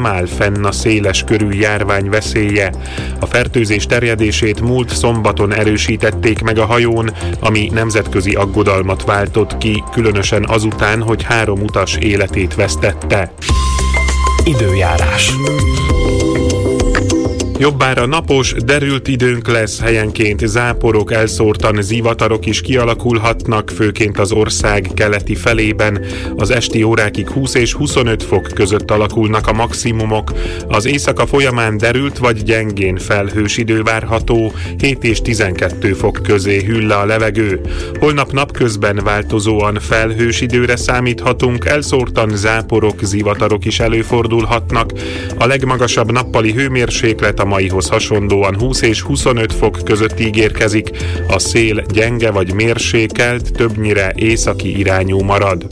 nem áll fenn a széles körű járvány veszélye. A fertőzés terjedését múlt szombaton erősítették meg a hajón, ami nemzetközi aggodalmat váltott ki, különösen azután, hogy 3 utas életét vesztette. Időjárás. Jobbára napos, derült időnk lesz, helyenként záporok, elszórtan zivatarok is kialakulhatnak, főként az ország keleti felében. Az esti órákig 20 és 25 fok között alakulnak a maximumok. Az éjszaka folyamán derült vagy gyengén felhős idő várható, 7 és 12 fok közé hűl le a levegő. Holnap napközben változóan felhős időre számíthatunk, elszórtan záporok, zivatarok is előfordulhatnak. A legmagasabb nappali hőmérséklet a maihoz hasonlóan 20 és 25 fok között ígérkezik, a szél gyenge vagy mérsékelt, többnyire északi irányú marad.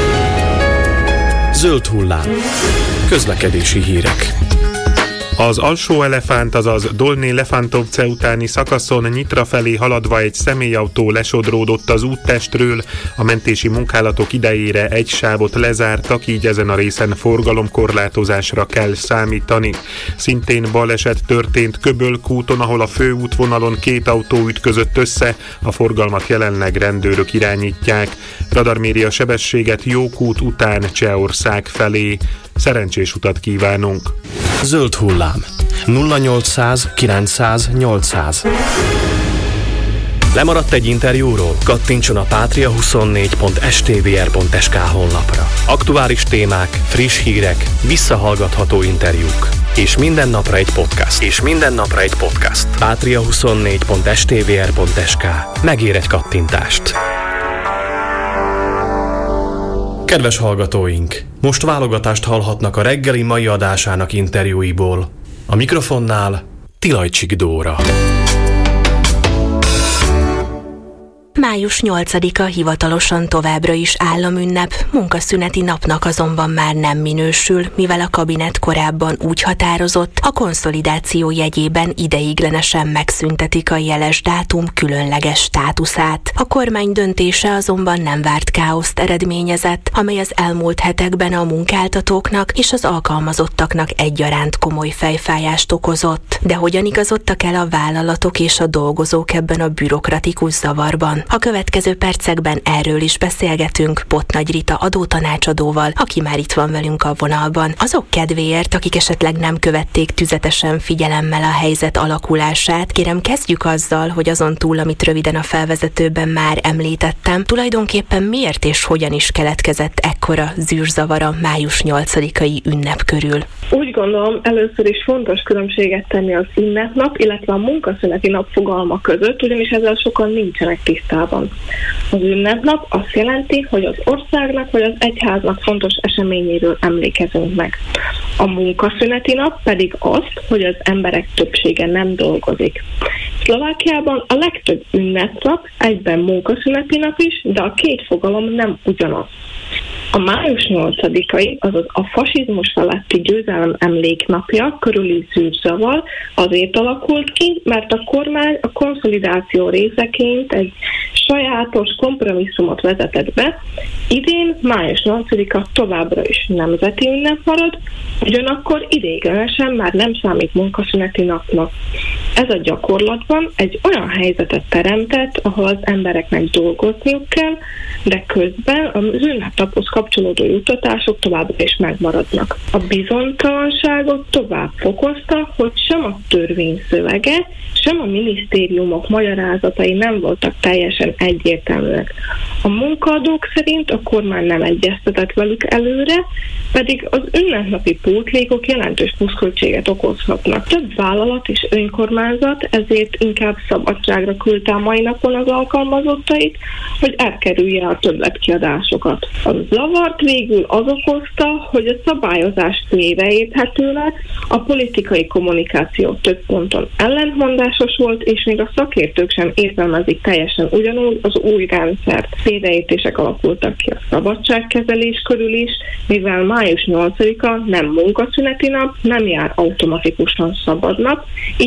Zöld hullám. Közlekedési hírek. Az Alsó-Elefánt, azaz Dolné Lefántovce utáni szakaszon Nyitra felé haladva egy személyautó lesodródott az úttestről, a mentési munkálatok idejére egy sávot lezártak, így ezen a részen forgalomkorlátozásra kell számítani. Szintén baleset történt Köbölkúton, ahol a főútvonalon 2 autó ütközött össze, a forgalmat jelenleg rendőrök irányítják. Radarméri a sebességet Jókút után Csehország felé. Szerencsés utat kívánunk! Zöld hullám. 0800 900 800. Lemaradt egy interjúról? Kattintson a patria24.stvr.sk honlapra. Aktuális témák, friss hírek, visszahallgatható interjúk. És minden napra egy podcast. Patria24.stvr.sk. Megér egy kattintást. Kedves hallgatóink! Most válogatást hallhatnak a reggeli mai adásának interjúiból. A mikrofonnál Tilajcsik Dóra. Május 8-a hivatalosan továbbra is államünnep, munkaszüneti napnak azonban már nem minősül, mivel a kabinet korábban úgy határozott, a konszolidáció jegyében ideiglenesen megszüntetik a jeles dátum különleges státuszát. A kormány döntése azonban nem várt káoszt eredményezett, amely az elmúlt hetekben a munkáltatóknak és az alkalmazottaknak egyaránt komoly fejfájást okozott. De hogyan igazodtak el a vállalatok és a dolgozók ebben a bürokratikus zavarban? A következő percekben erről is beszélgetünk Bottnagy Rita adótanácsadóval, aki már itt van velünk a vonalban. Azok kedvéért, akik esetleg nem követték tüzetesen figyelemmel a helyzet alakulását, kérem kezdjük azzal, hogy azon túl, amit röviden a felvezetőben már említettem, tulajdonképpen miért és hogyan is keletkezett ekkora zűrzavar a május 8-ai ünnep körül? Úgy gondolom, először is fontos különbséget tenni az ünnepnap, illetve a munkaszüneti nap fogalma között, ugyanis ezzel sokan nincsenek tisztában. Az ünnepnap azt jelenti, hogy az országnak vagy az egyháznak fontos eseményéről emlékezünk meg. A munkaszüneti nap pedig azt, hogy az emberek többsége nem dolgozik. Szlovákiában a legtöbb ünnepnap egyben munkaszüneti nap is, de a két fogalom nem ugyanaz. A május 8-ai, azaz a fasizmus feletti győzelem emléknapja körüli zűrzavar azért alakult ki, mert a kormány a konszolidáció részeként egy sajátos kompromisszumot vezetett be. Idén május 8-a továbbra is nemzeti ünnep marad, ugyanakkor ideiglenesen már nem számít munkaszüneti napnak. Ez a gyakorlatban egy olyan helyzetet teremtett, ahol az embereknek dolgozniuk kell, de közben az ünnepnaphoz kapcsolódó juttatások továbbra is megmaradnak. A bizonytalanságot tovább fokozta, hogy sem a törvény szövege, sem a minisztériumok magyarázatai nem voltak teljesen egyértelműek. A munkaadók szerint a kormány nem egyeztetett velük előre, pedig az ünnepnapi pótlékok jelentős pluszköltséget okozhatnak. Több vállalat és önkormányzat ezért inkább szabadságra küldte a mai napon az alkalmazottait, hogy elkerülje a többletkiadásokat. A zavart végül az okozta, hogy a szabályozás félreérthetőleg a politikai kommunikáció több ponton ellentmondásos volt, és még a szakértők sem értelmezik teljesen ugyanúgy az új rendszert. Félreértések alakultak ki a szabadságkezelés körül is, mivel május 8-a nem munkaszüneti nap, nem jár automatikusan szabad nap, így ha valaki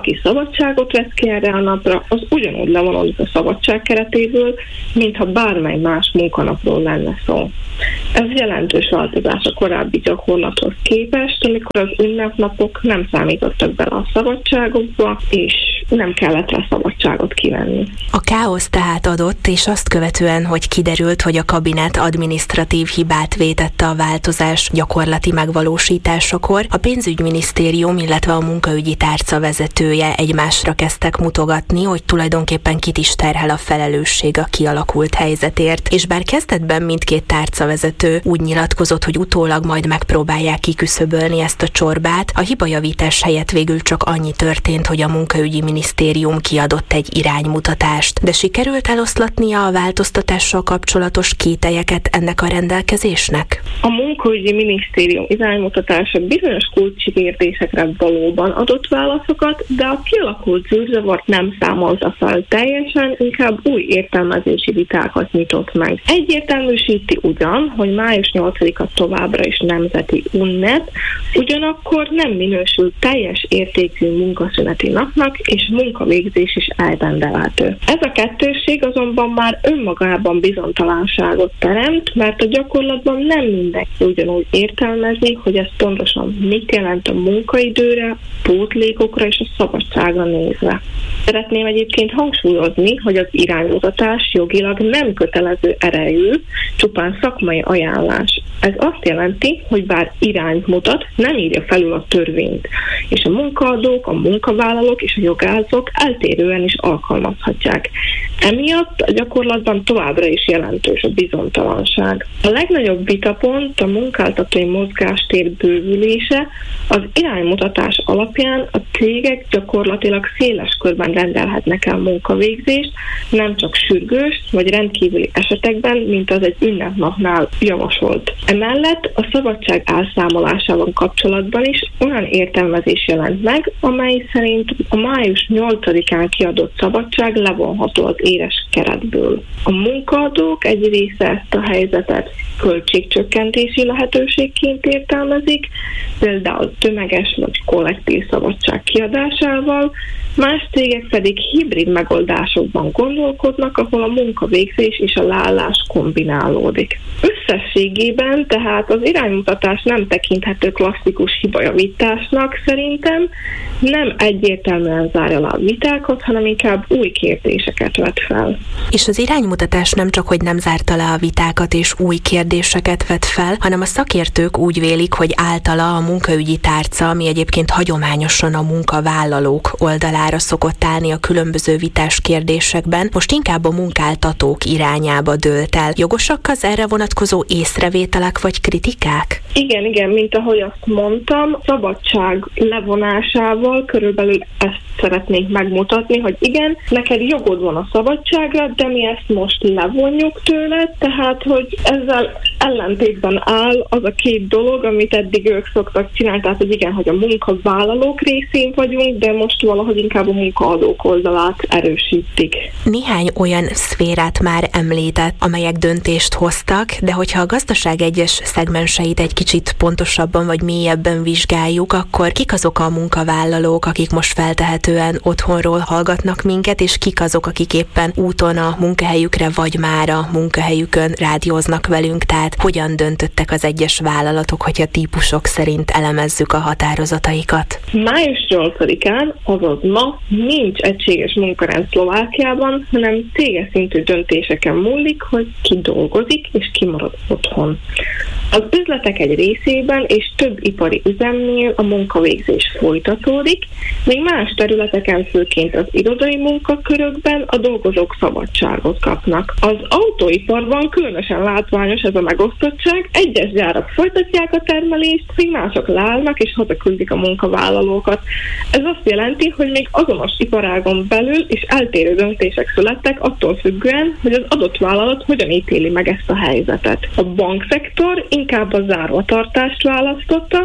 valaki szabadságot vesz ki erre a napra, az ugyanúgy levonodik a szabadság keretéből, mintha bármely más munkanapról lenne szó. Ez jelentős változás a korábbi gyakorlathoz képest, amikor az ünnepnapok nem számítottak bele a szabadságokba, és nem kellett rá szabadságot kivenni. A káosz tehát adott, és azt követően, hogy kiderült, hogy a kabinet adminisztratív hibát vétette a változás gyakorlati megvalósításakor, a pénzügyminisztérium, illetve a munkaügyi tárca vezetője egymásra kezdtek mutogatni, hogy tulajdonképpen kit is terhel a felelősség a kialakult helyzetért, és bár kezdetben mindkét tárcavezető úgy nyilatkozott, hogy utólag majd megpróbálják kiküszöbölni ezt a csorbát, a hibajavítás helyett végül csak annyi történt, hogy a munkaügyi minisztérium kiadott egy iránymutatást. De sikerült eloszlatnia a változtatással kapcsolatos kételyeket ennek a rendelkezésnek? A munkaügyi minisztérium iránymutatása bizonyos kulcskérdésekre valóban adott válaszokat, de a kialakult zűrzavart nem számolta fel teljesen, inkább új értelmezési vitákat nyitott meg. Egyértelműsíti ugyan, hogy május 8-a továbbra is nemzeti ünnep, ugyanakkor nem minősül teljes értékű munkaszüneti napnak, és munkavégzés is elrendelhető. Ez a kettősség azonban már önmagában bizonytalanságot teremt, mert a gyakorlatban nem mindenki ugyanúgy értelmezi, hogy ez pontosan mit jelent a munkaidőre, pótlékokra és a szabadságra nézve. Szeretném egyébként hangsúlyozni, hogy az iránymutatás jogilag nem kötelező erejű, csupán szakmai ajánlás. Ez azt jelenti, hogy bár irányt mutat, nem írja felül a törvényt, és a munkaadók, a munkavállalók és a jogászok eltérően is alkalmazhatják. Emiatt a gyakorlatban továbbra is jelentős a bizonytalanság. A legnagyobb vitapont a munkáltatói mozgástér bővülése. Az iránymutatás alapján a cégek gyakorlatilag széles körben rendelhetnek el munkavégzést, nem csak sürgős vagy rendkívüli esetekben, mint az egy ünnepnapnál javasolt. Emellett a szabadság elszámolásával kapcsolatban is olyan értelmezés jelent meg, amely szerint a május 8-án kiadott szabadság levonható az éres keretből. A munkaadók egy része ezt a helyzetet költségcsökkentési lehetőségként értelmezik, például tömeges vagy kollektív szabadság kiadásával, más cégek pedig hibrid megoldásokban gondolkodnak, ahol a munkavégzés és a leállás kombinálódik. Összességében tehát az iránymutatás nem tekinthető klasszikus hibajavításnak szerintem, nem egyértelműen zárja le a vitákat, hanem inkább új kérdéseket vet fel. És az iránymutatás nem csak, hogy nem zárta le a vitákat és új kérdéseket vet fel, hanem a szakértők úgy vélik, hogy általa a munkaügyi tárca, ami egyébként hagyományosan a munkavállalók oldalára szokott állni a különböző vitás kérdésekben, most inkább a munkáltatók irányába dőlt el. Jogosak az erre vonatkozó észrevételek vagy kritikák? Igen, mint ahogy azt mondtam, szabadság levonásával körülbelül ezt szeretnénk megmutatni, hogy igen, neked jogod van a szabadságra, de mi ezt most levonjuk tőled, tehát hogy ezzel ellentétben áll az a két dolog, amit eddig ők szoktak csinálni, tehát hogy igen, hogy a munkavállalók részén vagyunk, de most valahogy inkább a munkaadók oldalát erősítik. Néhány olyan szférát már említett, amelyek döntést hoztak, de hogyha a gazdaság egyes szegmenseit egy kicsit pontosabban vagy mélyebben vizsgáljuk, akkor kik azok a munkavállalók, akik most feltehetően otthonról hallgatnak minket, és kik azok, akik éppen úton a munkahelyükre vagy már a munkahelyükön rádióznak velünk, tehát hogyan döntöttek az egyes vállalatok, hogyha típusok szerint elemezzük a határozataikat? Május 8-án, azaz ma nincs egységes munkarend Szlovákiában, hanem céges szintű döntéseken múlik, hogy ki dolgozik és ki marad otthon. Az üzletek egy részében és több ipari üzemnél a munkavégzés folytatódik, míg más területeken, főként az irodai munkakörökben a dolgozók szabadságot kapnak. Az autóiparban különösen látványos ez a megosztottság, egyes gyárak folytatják a termelést, míg mások leállnak és hazaküldik a munkavállalókat. Ez azt jelenti, hogy még azonos iparágon belül is eltérő döntések születtek attól függően, hogy az adott vállalat hogyan ítéli meg ezt a helyzetet. A bankszektor inkább a zárvatartást választotta,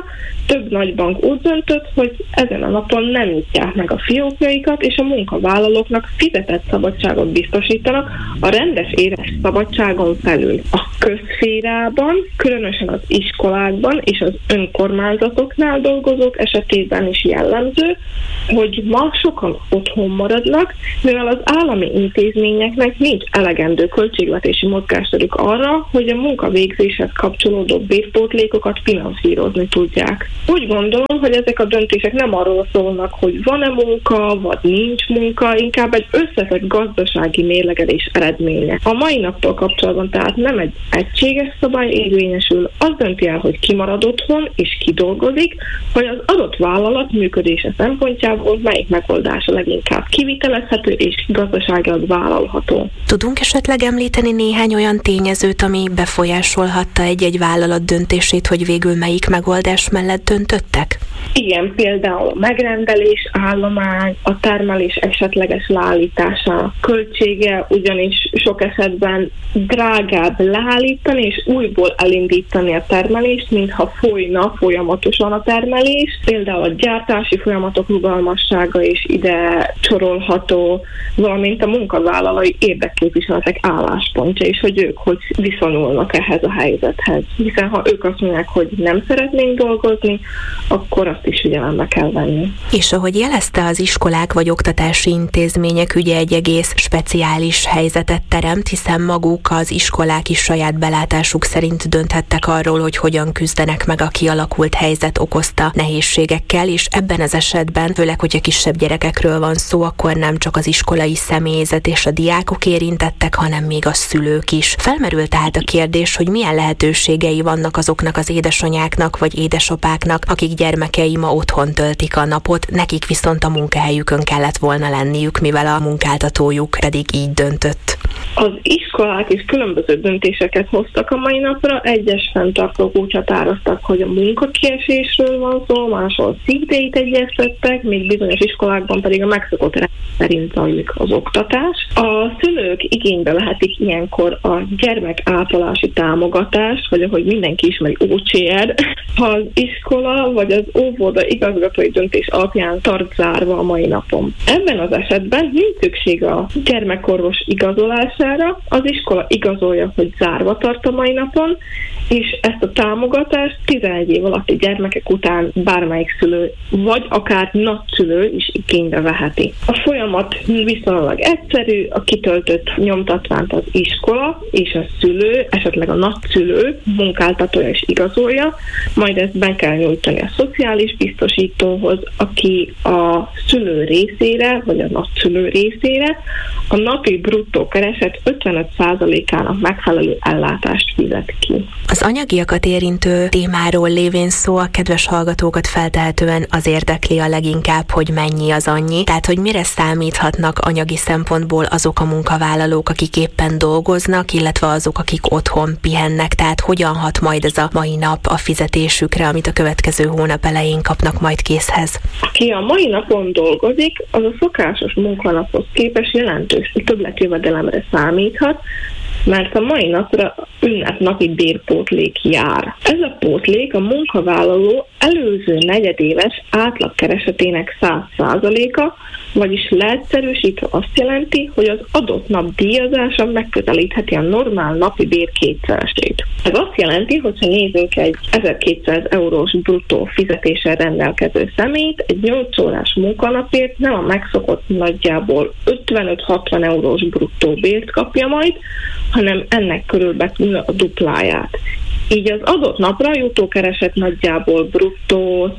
Több nagybank úgy döntött, hogy ezen a napon nem nyitják meg a fiókjaikat, és a munkavállalóknak fizetett szabadságot biztosítanak a rendes éves szabadságon felül. A közszférában, különösen az iskolákban és az önkormányzatoknál dolgozók esetében is jellemző, hogy ma sokan otthon maradnak, mivel az állami intézményeknek nincs elegendő költségvetési mozgásterük arra, hogy a munkavégzéshez kapcsolódó bérpótlékokat finanszírozni tudják. Úgy gondolom, hogy ezek a döntések nem arról szólnak, hogy van-e munka, vagy nincs munka, inkább egy összetett gazdasági mérlegelés eredménye. A mai naptól kapcsolatban tehát nem egy egységes szabály érvényesül, az dönti el, hogy ki marad otthon és ki dolgozik, hogy az adott vállalat működése szempontjából melyik megoldása leginkább kivitelezhető és gazdaságilag vállalható. Tudunk esetleg említeni néhány olyan tényezőt, ami befolyásolhatta egy-egy vállalat döntését, hogy végül melyik megoldás mellett döntöttek? Igen, például a megrendelés, állomány, a termelés esetleges leállítása költsége, ugyanis sok esetben drágább leállítani és újból elindítani a termelést, mintha folyna folyamatosan a termelés. Például a gyártási folyamatok rugalmassága is ide sorolható, valamint a munkavállalói érdekképviseletek álláspontja is, hogy ők hogy viszonyulnak ehhez a helyzethez. Hiszen ha ők azt mondják, hogy nem szeretnénk dolgozni, akkor azt is figyelembe kell venni. És ahogy jelezte, az iskolák vagy oktatási intézmények ügye egy egész speciális helyzetet teremt, hiszen maguk az iskolák is saját belátásuk szerint dönthettek arról, hogy hogyan küzdenek meg a kialakult helyzet okozta nehézségekkel, és ebben az esetben, főleg, hogyha kisebb gyerekekről van szó, akkor nem csak az iskolai személyzet és a diákok érintettek, hanem még a szülők is. Felmerült tehát a kérdés, hogy milyen lehetőségei vannak azoknak az édesanyáknak vagy édesapáknak, akik gyermekei ma otthon töltik a napot, nekik viszont a munkahelyükön kellett volna lenniük, mivel a munkáltatójuk pedig így döntött. Az iskolák is különböző döntéseket hoztak a mai napra. Egyes fenntartók úgy határoztak, hogy a munkakiesésről van szó, máshol szigdíjt egyeztettek, még bizonyos iskolákban pedig a megszokott rend szerint zajlik az oktatás. A szülők igénybe vehetik ilyenkor a gyermekápolási támogatást, vagy ahogy mindenki ismeri, OCR, ha az iskola vagy az óvoda igazgatói döntés alapján tart zárva a mai napon. Ebben az esetben nincs szükség a gyermekorvos igazolására, az iskola igazolja, hogy zárva tart a mai napon, és ezt a támogatást 11 év alatti gyermekek után bármelyik szülő, vagy akár nagyszülő is igénybe veheti. A folyamat viszonylag egyszerű, a kitöltött nyomtatványt az iskola és a szülő, esetleg a nagyszülő munkáltatója is igazolja, majd ezt be kell nyújtani a szociális biztosítóhoz, aki a szülő részére, vagy a nagyszülő részére a napi bruttó kereset 55%-ának megfelelő ellátást fizet ki. Az anyagiakat érintő témáról lévén szó, a kedves hallgatókat feltehetően az érdekli a leginkább, hogy mennyi az annyi, tehát hogy mire számíthatnak anyagi szempontból azok a munkavállalók, akik éppen dolgoznak, illetve azok, akik otthon pihennek, tehát hogyan hat majd ez a mai nap a fizetésükre, amit a következő hónap elején kapnak majd készhez. Aki a mai napon dolgozik, az a szokásos munkanaphoz képest jelentős többletjövedelemre számíthat, mert a mai napra ünnepnapi bérpótlék jár. Ez a pótlék a munkavállaló előző negyedéves átlagkeresetének 100%-a, vagyis leegyszerűsítve azt jelenti, hogy az adott nap díjazása megközelítheti a normál napi bér kétszeresét. Ez azt jelenti, hogyha nézzünk egy 1200 eurós bruttó fizetéssel rendelkező személyt, egy 8 órás munkanapért nem a megszokott nagyjából 55-60 eurós bruttó bért kapja majd, hanem ennek körülbelül a dupláját. Így az adott napra jutókereset nagyjából bruttó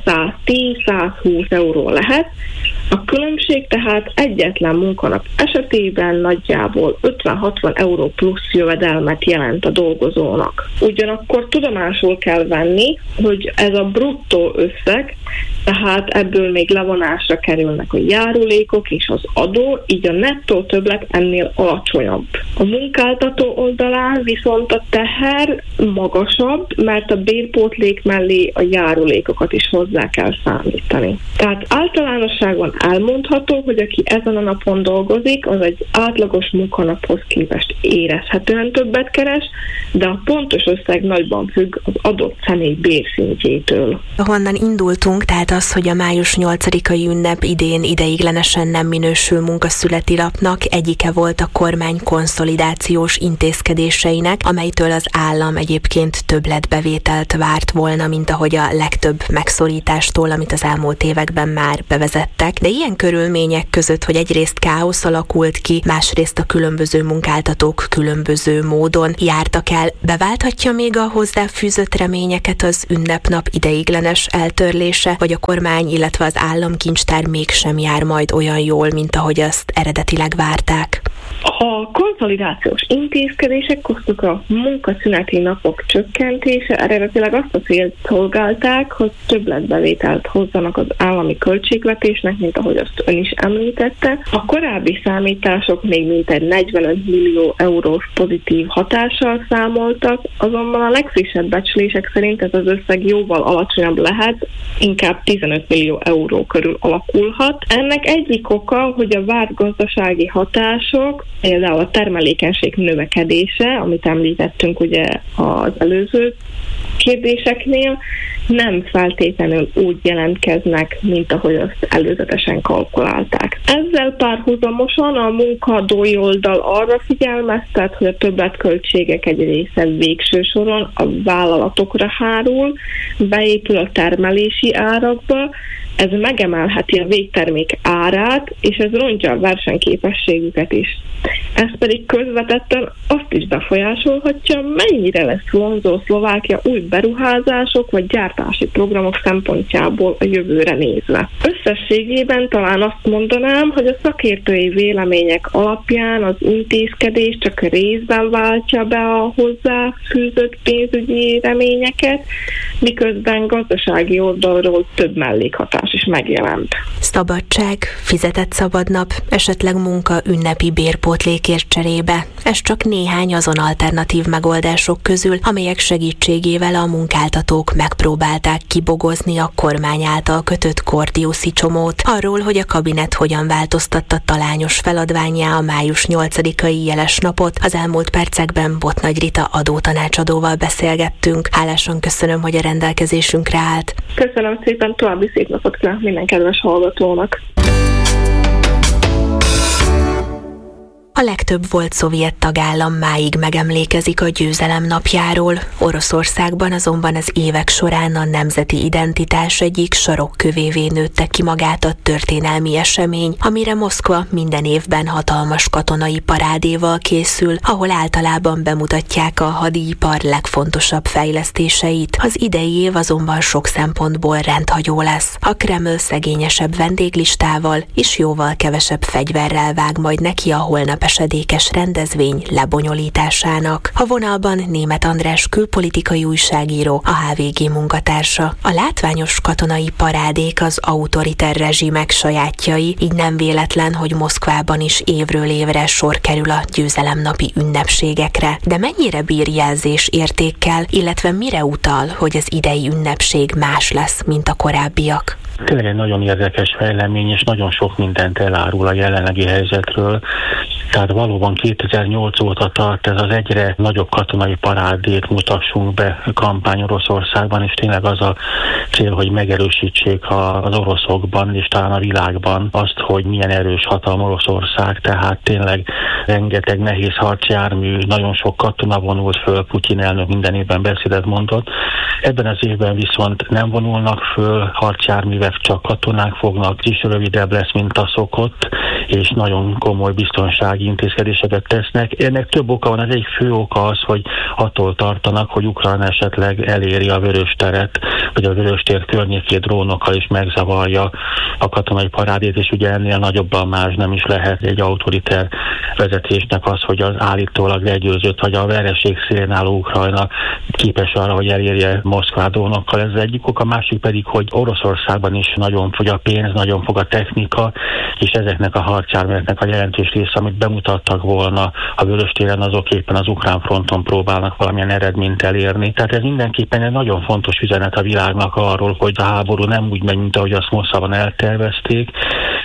110-120 euró lehet. A különbség tehát egyetlen munkanap esetében nagyjából 50-60 euró plusz jövedelmet jelent a dolgozónak. Ugyanakkor tudomásul kell venni, hogy ez a bruttó összeg, tehát ebből még levonásra kerülnek a járulékok és az adó, így a nettó többlet ennél alacsonyabb. A munkáltató oldalán viszont a teher magasabb, mert a bérpótlék mellé a járulékokat is hozzá kell számítani. Tehát általánosságban elmondható, hogy aki ezen a napon dolgozik, az egy átlagos munkanaphoz képest érezhetően többet keres, de a pontos összeg nagyban függ az adott személy bérszintjétől. Honnan indultunk, tehát az, hogy a május 8-ai ünnep idén ideiglenesen nem minősül munkaszületi napnak, egyike volt a kormány konszolidációs intézkedéseinek, amelytől az állam egyébként többletbevételt várt volna, mint ahogy a legtöbb megszorítástól, amit az elmúlt években már bevezettek. De ilyen körülmények között, hogy egyrészt káosz alakult ki, másrészt a különböző munkáltatók különböző módon jártak el, beválthatja még a hozzáfűzött reményeket az ünnepnap ideiglenes eltörlése, vagy a kormány, illetve az államkincstár mégsem jár majd olyan jól, mint ahogy azt eredetileg várták? A konszolidációs intézkedések köztük a munkaszüneti napok csökkentése eredetileg azt a célt szolgálták, hogy többletbevételt hozzanak az állami költségvetésnek, mint ahogy azt ön is említette. A korábbi számítások még mintegy 45 millió eurós pozitív hatással számoltak, azonban a legfrissebb becslések szerint ez az összeg jóval alacsonyabb lehet, inkább 15 millió euró körül alakulhat. Ennek egyik oka, hogy a várt gazdasági hatások, például a termelékenység növekedése, amit említettünk ugye az előző kérdéseknél, nem feltétlenül úgy jelentkeznek, mint ahogy azt előzetesen kalkulálták. Ezzel párhuzamosan a munkadói oldal arra figyelmeztet, hogy a többletköltségek egy része végső soron a vállalatokra hárul, beépül a termelési árakba, ez megemelheti a végtermék árát, és ez rontja a versenyképességüket is. Ez pedig közvetetten azt is befolyásolhatja, mennyire lesz vonzó Szlovákia új beruházások vagy gyártási programok szempontjából a jövőre nézve. Összességében talán azt mondanám, hogy a szakértői vélemények alapján az intézkedés csak részben váltja be a hozzáfűzött pénzügyi reményeket, miközben gazdasági oldalról több mellékhatás is megjelent. Szabadság, fizetett szabadnap, esetleg munka ünnepi bérpótlékért cserébe. Ez csak néhány azon alternatív megoldások közül, amelyek segítségével a munkáltatók megpróbálták kibogozni a kormány által kötött Kordiuszi csomót. Arról, hogy a kabinet hogyan változtatta talányos feladvánnyá a május 8-ai jeles napot, az elmúlt percekben Bottnagy Rita adótanácsadóval beszélgettünk. Hálásan köszönöm, hogy a rendelkezésünkre állt. Köszönöm szépen, további szép napot kívánok minden kedves hallgatónak! A legtöbb volt szovjet tagállam máig megemlékezik a győzelem napjáról, Oroszországban azonban az évek során a nemzeti identitás egyik sarokkövévé nőtte ki magát a történelmi esemény, amire Moszkva minden évben hatalmas katonai parádéval készül, ahol általában bemutatják a hadipar legfontosabb fejlesztéseit. Az idei év azonban sok szempontból rendhagyó lesz. A Kreml szegényesebb vendéglistával és jóval kevesebb fegyverrel vág majd neki a holnap esedékes rendezvény lebonyolításának. A vonalban Németh András külpolitikai újságíró, a HVG munkatársa. A látványos katonai parádék az autoriter rezsimek sajátjai, így nem véletlen, hogy Moszkvában is évről évre sor kerül a győzelemnapi ünnepségekre. De mennyire bír jelzés értékkel, illetve mire utal, hogy az idei ünnepség más lesz, mint a korábbiak? Tényleg egy nagyon érdekes fejlemény, és nagyon sok mindent elárul a jelenlegi helyzetről. Tehát valóban 2008 óta tart ez az egyre nagyobb katonai parádét mutassunk be kampány Oroszországban, és tényleg az a cél, hogy megerősítsék az oroszokban, és talán a világban azt, hogy milyen erős hatalom Oroszország, tehát tényleg rengeteg nehéz harcjármű, nagyon sok katona vonult föl, Putyin elnök minden évben beszédet mondott. Ebben az évben viszont nem vonulnak föl harcjárművek, csak katonák fognak, is rövidebb lesz, mint a szokott, és nagyon komoly biztonsági intézkedéseket tesznek. Ennek több oka van, az egyik fő oka az, hogy attól tartanak, hogy Ukrajna esetleg eléri a Vörösteret, vagy a Vöröstér környékét drónokkal is megzavarja a katonai parádét, és ugye ennél nagyobban más nem is lehet egy autoriter vezetésnek az, hogy az állítólag legyőzött, vagy a vereség szélén álló Ukrajna képes arra, hogy elérje Moszkvát drónokkal. Ez az egyik ok, a másik pedig, hogy Oroszországban is nagyon fogy a pénz, nagyon fog a technika, és ezeknek a harcjárműveknek a jelentős része, amit bemutattak volna a Vöröstéren, azok éppen az ukrán fronton próbálnak valamilyen eredményt elérni. Tehát ez mindenképpen egy nagyon fontos üzenet a világnak arról, hogy a háború nem úgy megy, mint ahogy azt Moszkvában eltervezték,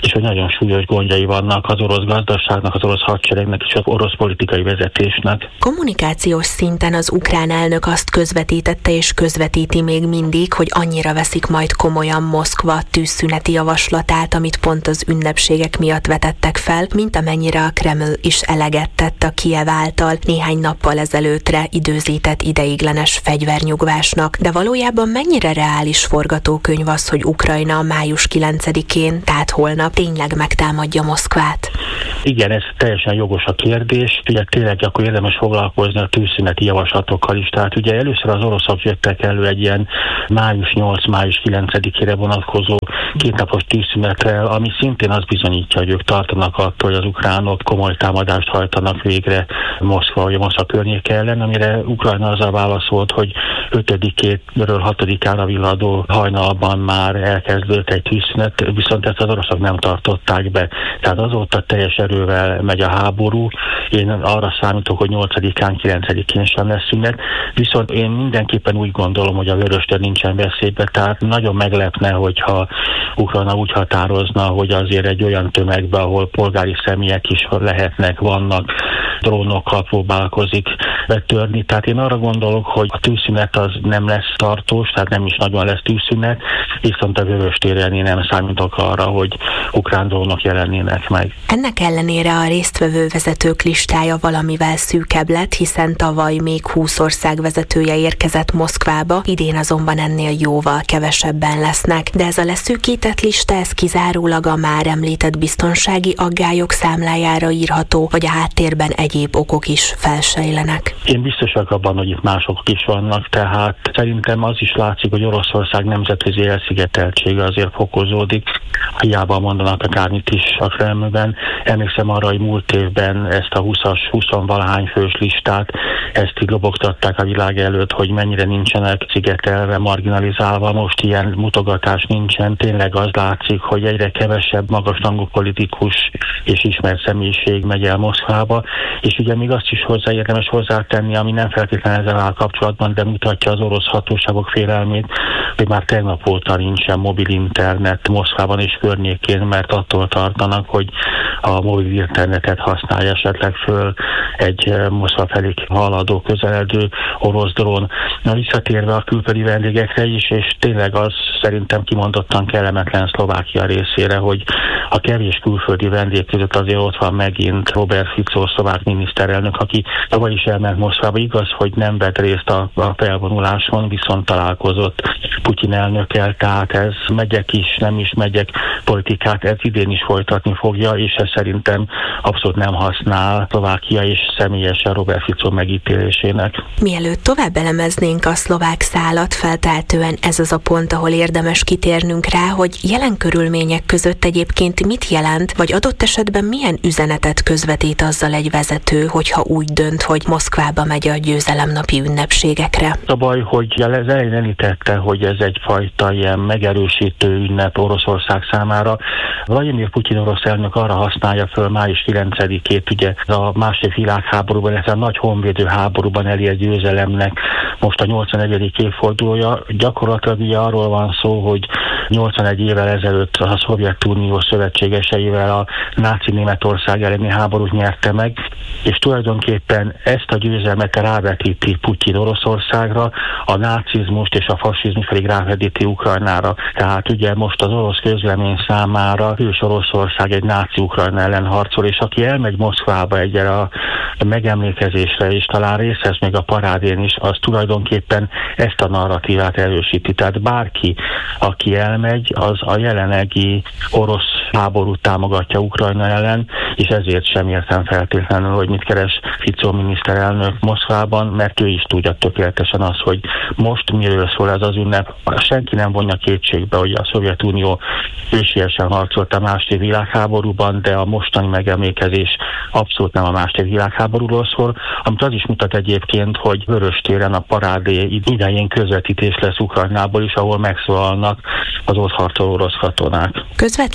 és hogy nagyon súlyos gondjai vannak az orosz gazdaságnak, az orosz hadseregnek és az orosz politikai vezetésnek. Kommunikációs szinten az ukrán elnök azt közvetítette és közvetíti még mindig, hogy annyira veszik majd komolyan Moszkva tűzszüneti javaslatát, amit pont az ünnepségek miatt vetettek fel, mint amennyire a Kreml is eleget tett a Kijev által néhány nappal ezelőttre időzített ideiglenes fegyvernyugvásnak. De valójában mennyire reális forgatókönyv az, hogy Ukrajna május 9-én, tehát holnap tényleg megtámadja Moszkvát? Igen, ez teljesen jogos a kérdés. Ugye tényleg akkor érdemes foglalkozni a tűzszüneti javaslatokkal is. Tehát ugye először az oroszok jöttek elő egy ilyen május 8, május 9-ére vonatkozó kétnapos tűzszünetrel, ami szintén azt bizonyítja, hogy ők tartanak attól, hogy az ukránok komoly támadást hajtanak végre Moszkva vagy a Moszkva környéke ellen, amire Ukrajna azzal válaszolt, hogy 5-től 6-ára villadó hajnalban már elkezdődött egy tűzszünet, viszont ezt az oroszok nem tartották be. Tehát azóta teljes erővel megy a háború. Én arra számítok, hogy 8-án, 9-én sem lesz szünet, viszont én mindenképpen úgy gondolom, hogy a vöröstér nincsen veszélybe, tehát nagyon meglepne, hogyha Ukrajna úgy határozna, hogy azért egy olyan tömegbe, ahol polgári személyek is lehetnek, vannak, drónokkal próbálkozik betörni. Tehát én arra gondolok, hogy a tűzszünet az nem lesz tartós, tehát nem is nagyon lesz tűzszünet, viszont a vöröstéren én nem számítok arra, hogy ukrán drónok jelennének meg. Ennek ellenére a résztvevő vezetők listája valamivel szűkebb lett, hiszen tavaly még 20 ország vezetője érkezett Moszkvába, idén azonban ennél jóval kevesebben lesznek. De ez a leszűkített lista, ez kizárólag a már említett biztonsági aggályok számlájára írható, vagy a háttérben egyéb okok is felsejlenek? Én biztos vagyok abban, hogy itt mások is vannak, tehát szerintem az is látszik, hogy Oroszország nemzetközi elszigeteltsége azért fokozódik, hiába mondanak akármit is a Kremlben. Emlékszem arra, hogy múlt évben ezt a 20-valahány fős listát, ezt így lobogtatták a világ előtt, hogy mennyire nincsenek szigetelve, marginalizálva, most ilyen mutogatás nincsen. Tényleg az látszik, hogy egyre kevesebb magasrangú politikus és ismert személyiség megy el Moszkvába, és ugye még azt is érdemes hozzátenni, ami nem feltétlenül ezzel áll kapcsolatban, de mutatja az orosz hatóságok félelmét, hogy már tegnap óta nincsen mobil internet Moszkvában és környékén, mert attól tartanak, hogy a mobil internetet használja esetleg föl egy Moszkva felé haladó, közeledő orosz drón. Na, visszatérve a külföldi vendégekre is, és tényleg az szerintem kimondottan kellemetlen Szlovákia részére, hogy a kevés külföldi vendég között azért ott van megint Robert Fico, szlovák miniszterelnök, aki tavaly is elment Moszkvába. Igaz, hogy nem vett részt a felvonuláson, viszont találkozott Putyin elnökkel, tehát ez megyek is, nem is megyek politikát, ez idén is folytatni fogja, és ez szerintem abszolút nem használ Szlovákia és személyesen Robert Fico megítélésének. Mielőtt tovább elemeznénk a szlovák szálat, feltehetően ez az a pont, ahol érdemes kitérnünk rá, hogy jelen körülmények között egyébként mit jelent, vagy adott esetben milyen üzenetet közvetít azzal egy vezető, hogyha úgy dönt, hogy Moszkvába megy a győzelemnapi ünnepségekre. A baj, hogy az elején említette, hogy ez egyfajta ilyen megerősítő ünnep Oroszország számára. Vladimir Putyin orosz elnök arra használja föl május 9-ét, ugye a második világháborúban, ez a nagy honvédő háborúban elért győzelemnek most a 81. évfordulója. Gyakorlatilag ugye arról van szó, hogy 81 évvel ezelőtt a Szovjetunió szövetségeseivel a náci Németország elleni háborút nyerte meg, és tulajdonképpen ezt a győzelmet rávetíti Putyin Oroszországra, a nácizmust és a fasizmust pedig rávetíti Ukrajnára. Tehát ugye most az orosz közlemény számára hős Oroszország egy náci Ukrajna ellen harcol, és aki elmegy Moszkvába egyre a megemlékezésre, és talán részt vesz még a parádén is, az tulajdonképpen ezt a narratívát erősíti. Tehát bárki, aki elmegy, az a jelenlegi orosz háborút támogatja Ukrajna ellen, és ezért sem értem feltétlenül, hogy mit keres Fico miniszterelnök Moszkvában, mert ő is tudja tökéletesen azt, hogy most miről szól ez az ünnep. Senki nem vonja kétségbe, hogy a Szovjetunió ősiesen harcolt a második világháborúban, de a mostani megemlékezés abszolút nem a második világháborúról szól, amit az is mutat egyébként, hogy Vöröstéren a parádé idején közvetítés lesz Ukrajnából is, ahol megszólalnak az ott harcoló orosz katonák. Közvetlen kötődés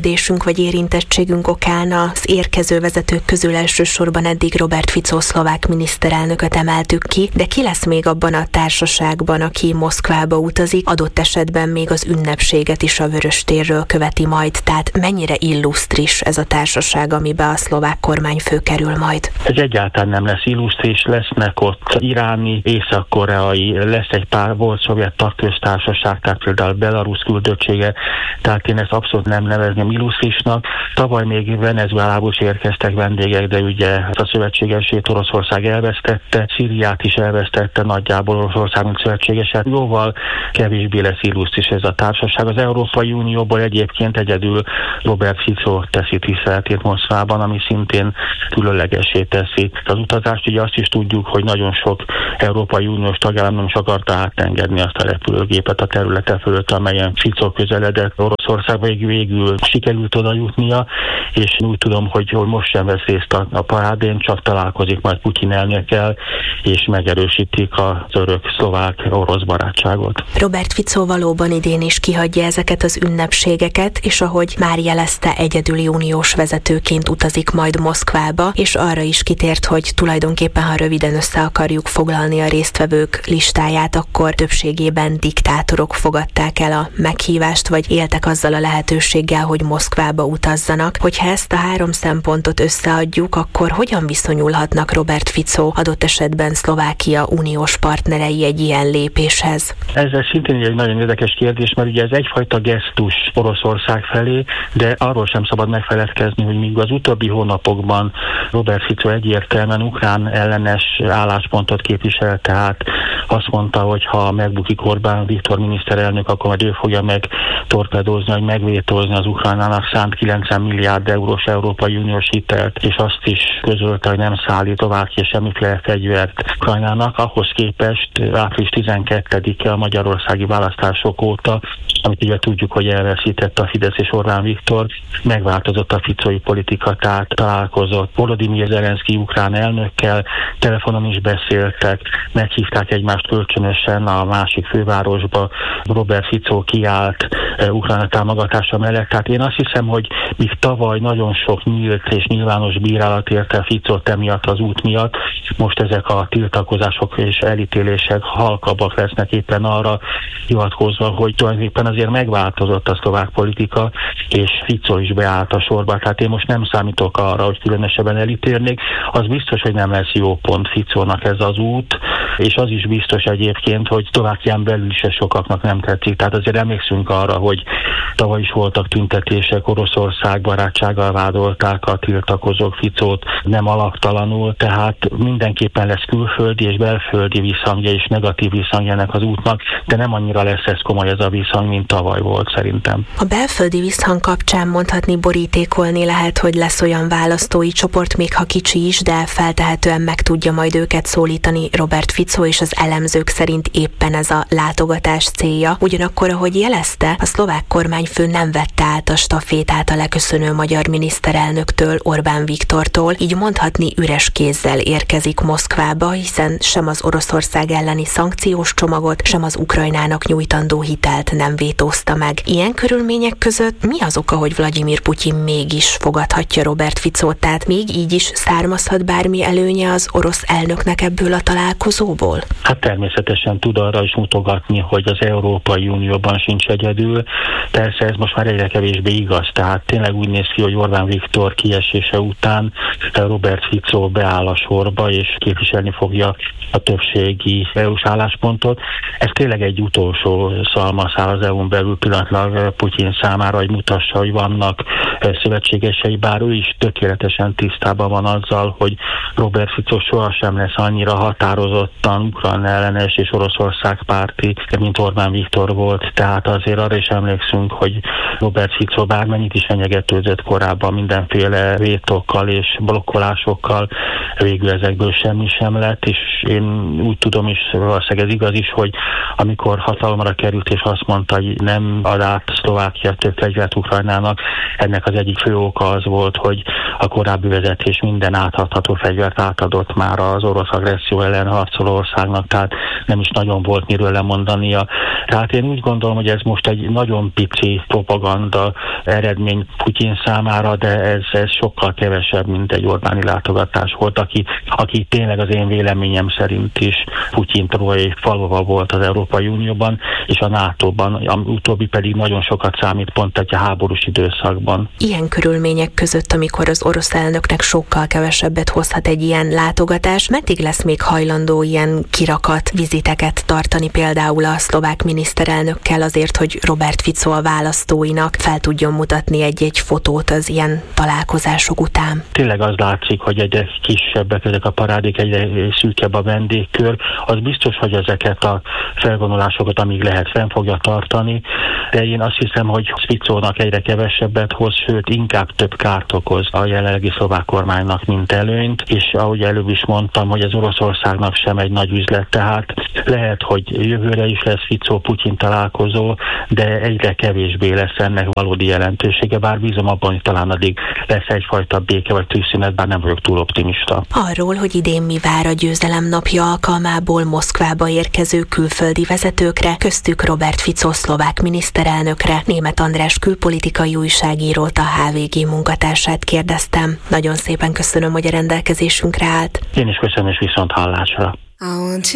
érdeklődésünk vagy érintettségünk okán az érkező vezetők közül elsősorban eddig Robert Fico szlovák miniszterelnököt emeltük ki, de ki lesz még abban a társaságban, aki Moszkvába utazik, adott esetben még az ünnepséget is a Vöröstérről követi majd, tehát mennyire illusztris ez a társaság, amiben a szlovák kormányfő kerül majd? Ez egyáltalán nem lesz illusztris, lesznek ott iráni, észak-koreai, lesz egy pár volt szovjet tagköztársaság, tehát például Belarus küldöttsége, tehát én ezt abszolút nem nevezném illusztrisnak. Tavaly még Venezuelából is érkeztek vendégek, de ugye a szövetségesét Oroszország elvesztette, Szíriát is elvesztette nagyjából Oroszország, mint szövetségeset. Jóval kevésbé lesz illusztris ez a társaság. Az Európai Unióból egyébként egyedül Robert Fico teszi tiszteletét Moszkvában, ami szintén különlegessé teszi az utazást. Ugye azt is tudjuk, hogy nagyon sok Európai Uniós tagállam nem is akarta átengedni azt a repülőgépet a területe fölött, amelyen Fico közeledett Oroszországba, végül sikerült oda jutnia, és úgy tudom, hogy most sem vesz részt a parádén, csak találkozik majd Putyin elnökkel, és megerősítik az örök-szlovák-orosz barátságot. Robert Fico valóban idén is kihagyja ezeket az ünnepségeket, és ahogy már jelezte, egyedüli uniós vezetőként utazik majd Moszkvába, és arra is kitért, hogy tulajdonképpen, ha röviden össze akarjuk foglalni a résztvevők listáját, akkor többségében diktátorok fogadták el a meghívást, vagy éltek azzal a lehetőséggel, hogy Moszkvába utazzanak. Hogyha ezt a három szempontot összeadjuk, akkor hogyan viszonyulhatnak Robert Fico, adott esetben Szlovákia uniós partnerei egy ilyen lépéshez? Ez szintén egy nagyon érdekes kérdés, mert ugye ez egyfajta gesztus Oroszország felé, de arról sem szabad megfeledkezni, hogy míg az utóbbi hónapokban Robert Fico egyértelműen ukrán ellenes álláspontot képvisel, tehát azt mondta, hogy ha megbukik Orbán Viktor miniszterelnök, akkor majd ő fogja megtorpedózni, vagy megvétózni az Ukrajnának szánt 90 milliárd eurós Európai Uniós hitelt, és azt is közölte, hogy nem szállít tovább ki semmiféle fegyvert Ukrajnának. Ahhoz képest április 12-e a magyarországi választások óta, amit ugye tudjuk, hogy elveszítette a Fidesz és Orbán Viktor, megváltozott a ficói politika, tehát találkozott Volodymyr Zelenszky ukrán elnökkel, telefonon is beszéltek, meghívták egymást kölcsönösen a másik fővárosba, Robert Fico kiállt Ukrajna támogatása mellett. Tehát én azt hiszem, hogy míg tavaly nagyon sok nyílt és nyilvános bírálat érte Ficót emiatt az út miatt, most ezek a tiltakozások és elítélések halkabbak lesznek éppen arra hivatkozva, hogy tulajdonképpen azért megváltozott a szlovák politika, és Fico is beállt a sorba. Tehát én most nem számítok arra, hogy különösebben elítélnék. Az biztos, hogy nem lesz jó pont Ficónak ez az út, és az is biztos egyébként, hogy Szlovákián belül is sokaknak nem tetszik. Tehát azért emlékszünk arra, hogy tavaly is voltak tüntetések, Oroszország barátsággal vádolták a tiltakozók Ficót nem alaptalanul, tehát mindenképpen lesz külföldi és belföldi visszhangja és negatív visszhangja ennek az útnak, de nem annyira lesz ez komoly ez a visszhang, mint tavaly volt szerintem. A belföldi visszhang kapcsán mondhatni, borítékolni lehet, hogy lesz olyan választói csoport, még ha kicsi is, de feltehetően meg tudja majd őket szólítani Robert Fico, és az elemzők szerint éppen ez a látogatás célja. Ugyanakkor, ahogy jelezte, a szlovák kormányfő nem vette át a stafétát a leköszönő magyar miniszterelnöktől, Orbán Viktortól, így mondhatni üres kézzel érkezik Moszkvába, hiszen sem az Oroszország elleni szankciós csomagot, sem az Ukrajnának nyújtandó hitelt nem vétózta meg. Ilyen körülmények között mi az oka, hogy Vladimir Putyin mégis fogadhatja Robert Ficót, tehát még így is származhat bármi előnye az orosz elnöknek ebből a találkozóból? Hát természetesen tud arra is mutogatni, hogy az Európai Unióban sincs egyedül. Persze ez most már egyre kevésbé igaz, tehát tényleg úgy néz ki, hogy Orbán Viktor kiesése után Robert Fico beáll a sorba, és képviselni fogja a többségi EU-s álláspontot. Ez tényleg egy utolsó szalmaszál az EU-n belül pillanatlag Putyin számára, hogy mutassa, hogy vannak szövetségesei, bár ő is tökéletesen tisztában van azzal, hogy Robert Fico sohasem lesz annyira határozottan ukrán ellenes és Oroszország párti, mint Orbán Viktor volt. Tehát azért arra is emlékszünk, hogy Robert Fico bármennyit is fenyegetőzött korábban mindenféle vétókkal és blokkolásokkal, végül ezekből semmi sem lett, és én úgy tudom, és valószínűleg ez igaz is, hogy amikor hatalomra került és azt mondta, hogy nem ad át Szlovákia több fegyvert Ukrajnának, ennek az egyik fő oka az volt, hogy a korábbi vezetés minden átadható fegyvert átadott már az orosz agresszió ellen harcoló Magyarországnak, tehát nem is nagyon volt miről lemondania. Tehát én úgy gondolom, hogy ez most egy nagyon pici propaganda eredmény Putyin számára, de ez sokkal kevesebb, mint egy Orbáni látogatás volt, aki tényleg az én véleményem szerint is Putyin trójai falva volt az Európai Unióban és a NATO-ban, utóbbi pedig nagyon sokat számít pont egy háborús időszakban. Ilyen körülmények között, amikor az orosz elnöknek sokkal kevesebbet hozhat egy ilyen látogatás, meddig lesz még hajlandó ilyen kirakat, viziteket tartani például a szlovák miniszterelnökkel azért, hogy Robert Fico a választóinak fel tudjon mutatni egy-egy fotót az ilyen találkozások után? Tényleg az látszik, hogy egyre kisebbek ezek a parádék, egyre szűkebb a vendégkör. Az biztos, hogy ezeket a felvonulásokat, amíg lehet, fenn fogja tartani, de én azt hiszem, hogy Ficónak egyre kevesebbet hoz, sőt inkább több kárt okoz a jelenlegi szlovák kormánynak, mint előnyt, és ahogy előbb is mondtam, hogy ez Oroszországnak sem egy nagy üzlet, tehát lehet, hogy jövőre is lesz Ficó-Putyin találkozó, de egyre kevésbé lesz ennek valódi jelentősége, bár bízom abban, hogy talán addig lesz egyfajta béke vagy tűzszünet, bár nem vagyok túl optimista. Arról, hogy idén mi vár a győzelem napja alkalmából Moszkvába érkező külföldi vezetőkre, köztük Robert Fico szlovák miniszterelnökre, Németh András külpolitikai újságírót, a HVG munkatársát kérdeztem. Nagyon szépen köszönöm, hogy a rendelkezésünkre állt. Én is köszönöm, és viszont hallásra.